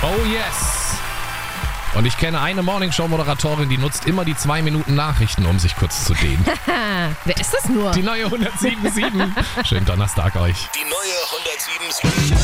Oh yes. Und ich kenne eine Morningshow-Moderatorin, die nutzt immer die 2 Minuten Nachrichten, um sich kurz zu dehnen. Wer ist das nur? Die neue 107.7. Schönen Donnerstag euch. Die neue 107.7.